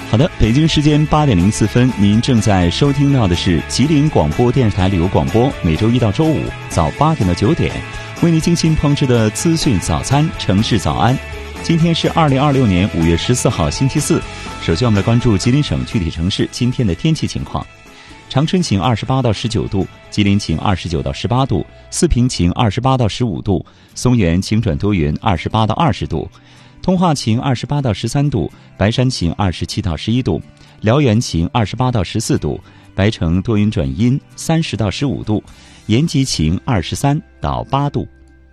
好的，北京时间8点04分，您正在收听到的是吉林广播电视台旅游广播，每周一到周五早8点到9点，为您精心烹制的资讯早餐城市早安。今天是2026年5月14号星期四。首先我们来关注吉林省具体城市今天的天气情况。长春晴28到19度，吉林晴29到18度，四平晴28到15度，松原晴转多云28到20度，通化晴28到13度，白山晴27到11度，辽源晴28到14度，白城多云转阴30到15度，延吉晴23到8度。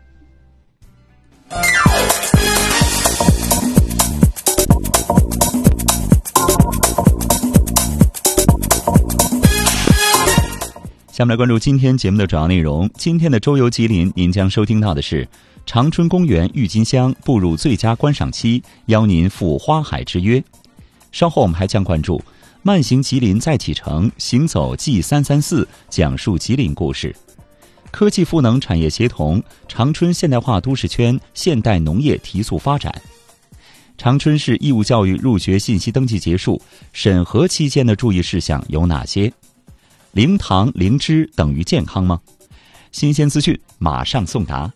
下面来关注今天节目的主要内容。今天的周游吉林，您将收听到的是长春公园郁金香步入最佳观赏期，邀您赴花海之约。稍后我们还将关注慢行吉林再启程，行走 G334 讲述吉林故事。科技赋能产业协同，长春现代化都市圈现代农业提速发展。长春市义务教育入学信息登记结束，审核期间的注意事项有哪些？零糖零脂等于健康吗？新鲜资讯马上送达。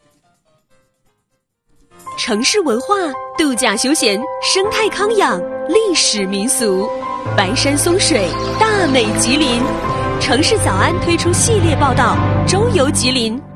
城市文化、度假休闲、生态康养、历史民俗，白山松水，大美吉林。城市早安推出系列报道，周游吉林，